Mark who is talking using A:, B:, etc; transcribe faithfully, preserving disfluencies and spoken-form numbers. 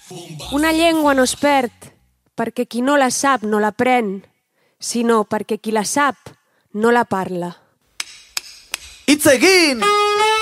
A: Una llengua no es perd perquè qui no la sap no l'aprèn, sinó perquè qui la sap no la parla.
B: Hitz egin!